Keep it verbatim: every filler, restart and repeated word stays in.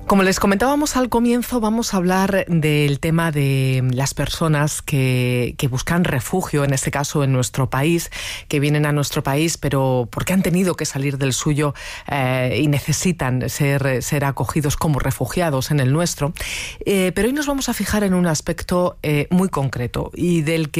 Como les comentábamos al comienzo, vamos a hablar del tema de las personas que, que buscan refugio, en este caso en nuestro país, que vienen a nuestro país, pero porque han tenido que salir del suyo eh, y necesitan ser, ser acogidos como refugiados en el nuestro. Eh, pero hoy nos vamos a fijar en un aspecto eh, muy concreto y del que